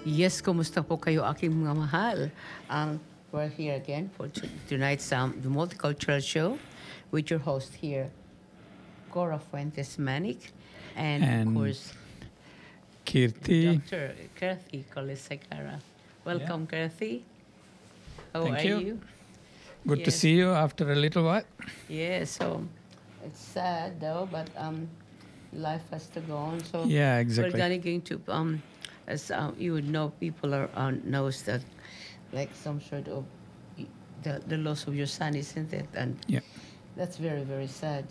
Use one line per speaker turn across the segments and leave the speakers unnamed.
Yes, kumusta po kayo aking mga mahal? We're here again for tonight's the Multicultural Show with your host here, Cora Fuentes Manic, and of
And
course,
Kirti,
Dr. Kathy Colisacara.
yeah,
Welcome, Kathy. How
thank
are
you.
you?
Good to
Yes.
see you after a little while.
Yeah, so it's sad though, but life has to go on. So
Yeah,
we're
exactly.
going to as you would know, people are knows that like some sort of the loss of your son, isn't it? And
Yeah.
that's very very sad.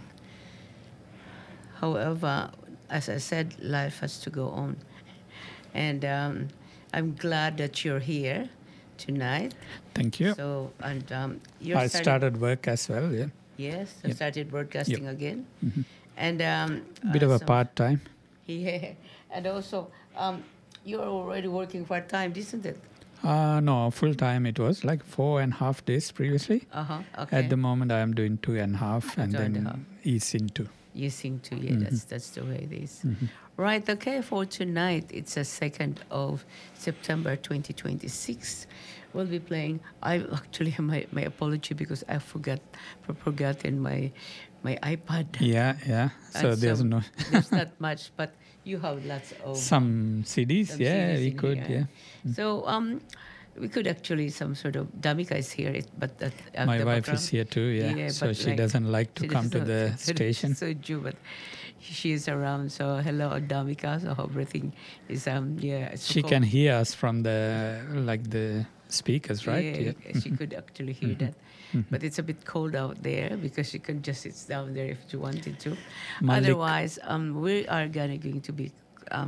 However, as I said, life has to go on, and I'm glad that you're here tonight.
Thank you.
So and you're
I started work as well. Yeah,
Yes, I
Yep.
started broadcasting again,
Mhm.
and
Bit of a
so-
part time.
Yeah, and also you're already working part time, isn't it?
No, full time. It was like 4.5 days previously.
Okay.
At the moment, I am doing 2.5, and
2.5.
then ease into.
You sing too, yeah. That's the way it is. Right. Okay. For tonight, it's the 2nd of September, 2026. We'll be playing. I actually my apology because I forgotten my iPad.
Yeah, yeah. So
And
there's no
there's not much, but you have lots of
some CDs.
some
Yeah,
CDs
we
in
could.
here.
Yeah.
So we could actually some sort of Damika is here, but that
My
the
wife
background-
is here too. Yeah,
Yeah,
so
but
she
like,
doesn't like to
she
come to
doesn't-
the station.
So true, but she is around. So hello, Damika. So everything is yeah.
She can hear us from the speakers, right?
Yeah, she could actually hear that. But it's a bit cold out there because she can just sit down there if she wanted to.
Malik.
Otherwise, we are going to be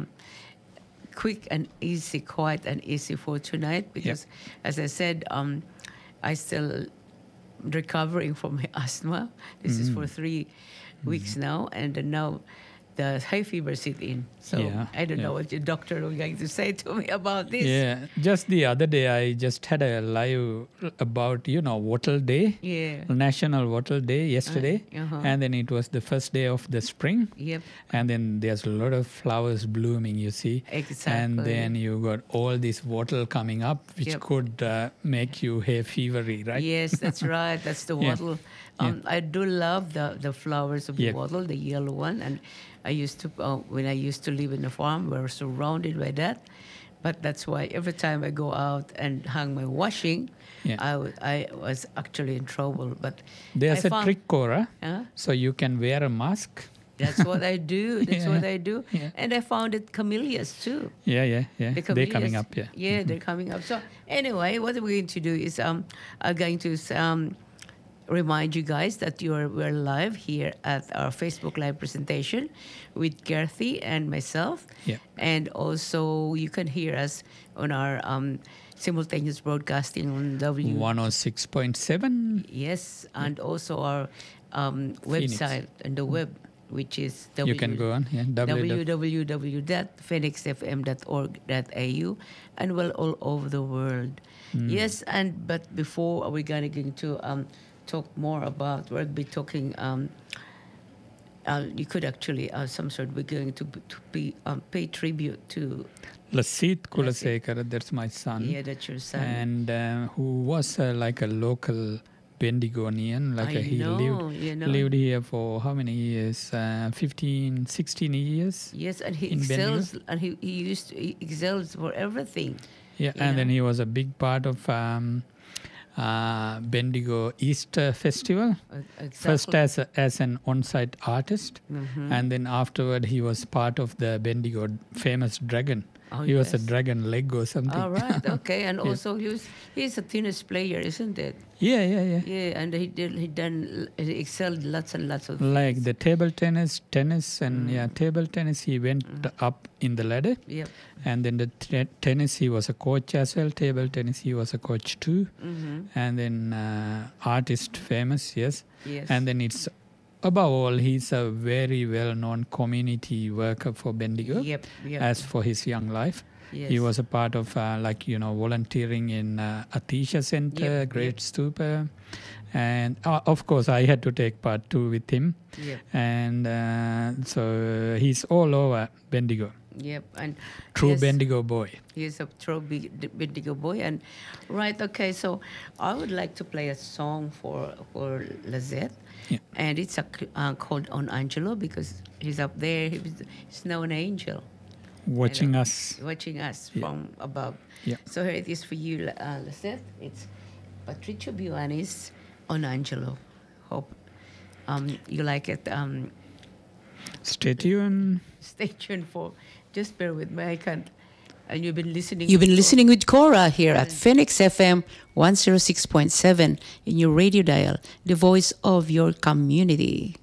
quick and easy, quiet and easy for tonight because, as I said, I still recovering from my asthma. This is for 3 weeks now, and now the high fever set in. So
Yeah,
I don't know
yeah.
what your doctor was going to say to me about this.
Yeah, just the other day I just had a live about Wattle Day,
Yeah.
National Wattle Day yesterday,
uh-huh.
and then it was the first day of the spring,
Yep.
and then there's a lot of flowers blooming, you see,
Exactly.
and then you got all this wattle coming up, which
Yep.
could make you hay fevery, right?
Yes, that's right. That's the
Yeah.
wattle. I do love the flowers of the
Yeah.
wattle, the yellow one. And I used to, when I used to live in a farm, we were surrounded by that. But that's why every time I go out and hang my washing,
Yeah.
I was actually in trouble. But
There's
I
a
found-
trick, Cora,
Huh?
so you can wear a mask.
That's what I do. That's what I do.
Yeah.
And I found it camellias too.
Yeah.
The
They're coming
camellias-
up, yeah.
Yeah, they're coming up. So anyway, what we're going to do is I'm going to remind you guys that we're live here at our Facebook Live presentation with Gerthy and myself.
Yeah.
And also you can hear us on our simultaneous broadcasting on
106.7.
Yes, and also our website and the web, which is
You can go on, yeah,
www.phoenixfm.org.au, and well, all over the world. Yes, but before we're going to talk more about, we'll be talking. You could actually we're going to pay tribute to
Lasit Kulasekara, that's my son.
yeah, that's your son.
And who was like a local Bendigonian. Like
I
he
know,
lived here for how many years? 15, 16 years.
Yes, and he
in
excels, and he excels for everything.
Yeah,
You
and
know?
then he was a big part of Bendigo Easter Festival. First
Exactly.
as an on-site artist,
Mhm.
and then afterward he was part of the Bendigo famous dragon.
Oh,
He was a
yes.
dragon leg or something.
All right, okay, and
Yeah.
also he's a tennis player, isn't it?
Yeah.
Yeah, and he excelled lots and lots of
Like
things.
the table tennis, and table tennis, he went up in the ladder.
Yep.
And then the tennis, he was a coach as well. Table tennis, he was a coach too.
Mm-hmm.
And then artist, famous, yes.
Yes.
And then it's above all, he's a very well-known community worker for Bendigo.
Yep.
As for his young life,
Yes.
he was a part of volunteering in Atisha Center,
Yep,
Great
yep.
Stupa, and of course I had to take part too with him.
Yep.
And so he's all over Bendigo.
Yep, and
True
yes,
Bendigo boy.
he's a true Bendigo boy. And right, okay, so I would like to play a song for Lizette.
Yeah.
And it's called On Angelo because he's up there. He's now an angel
Watching us.
watching us
Yeah.
from above.
Yeah.
So here it is for you, Lizette. It's Patricio Buanis On Angelo. Hope you like it.
Stay tuned.
Stay tuned for. Just bear with me. I can't. And you've been listening.
You've been listening with Cora here at Phoenix FM 106.7 in your radio dial, the voice of your community.